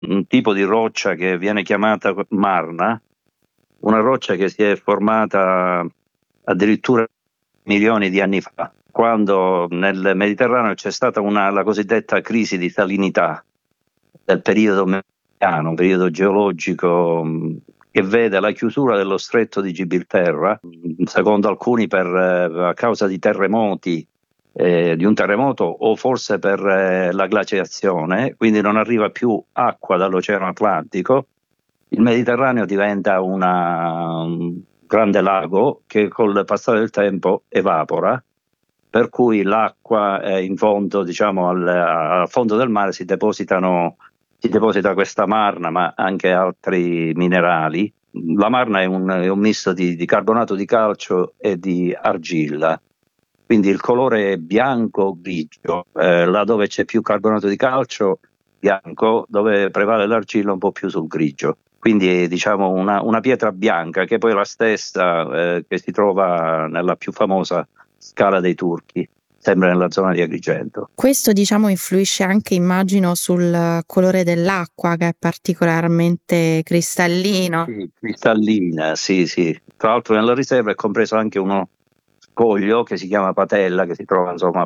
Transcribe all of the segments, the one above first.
un tipo di roccia che viene chiamata marna, una roccia che si è formata addirittura milioni di anni fa, quando nel Mediterraneo c'è stata la cosiddetta crisi di salinità del periodo mediano, un periodo geologico che vede la chiusura dello stretto di Gibilterra, secondo alcuni a causa di terremoti, di un terremoto o forse per la glaciazione, quindi non arriva più acqua dall'Oceano Atlantico. Il Mediterraneo diventa un grande lago che col passare del tempo evapora, per cui l'acqua in fondo, diciamo al fondo del mare si deposita questa marna, ma anche altri minerali. La marna è un misto di carbonato di calcio e di argilla, quindi il colore è bianco-grigio, là dove c'è più carbonato di calcio, bianco, dove prevale l'argilla un po' più sul grigio. Quindi è, diciamo, una pietra bianca che poi è la stessa che si trova nella più famosa Scala dei Turchi, sempre nella zona di Agrigento. Questo, diciamo, influisce anche, immagino, sul colore dell'acqua, che è particolarmente cristallino. Sì, cristallina, sì, sì. Tra l'altro nella riserva è compreso anche uno scoglio che si chiama Patella, che si trova insomma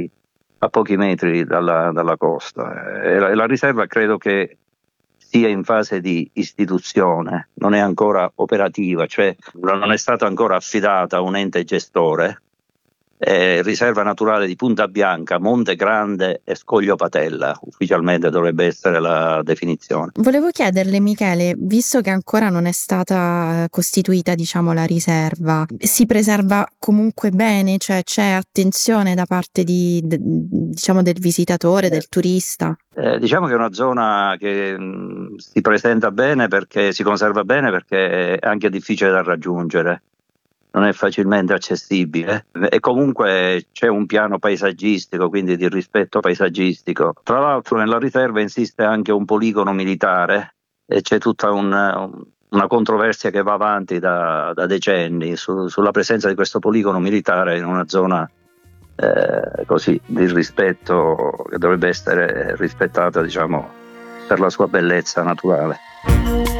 a pochi metri dalla costa. La riserva credo che sia in fase di istituzione, non è ancora operativa, cioè non è stata ancora affidata a un ente gestore. Riserva naturale di Punta Bianca, Monte Grande e Scoglio Patella, ufficialmente dovrebbe essere la definizione. Volevo chiederle, Michele, visto che ancora non è stata costituita, diciamo, la riserva, si preserva comunque bene? Cioè c'è attenzione da parte diciamo, del visitatore, del turista? Diciamo che è una zona che si presenta bene perché si conserva bene, perché è anche difficile da raggiungere, non è facilmente accessibile e comunque c'è un piano paesaggistico, quindi di rispetto paesaggistico. Tra l'altro nella riserva insiste anche un poligono militare e c'è tutta una controversia che va avanti da decenni sulla presenza di questo poligono militare in una zona così di rispetto, che dovrebbe essere rispettata, diciamo, per la sua bellezza naturale.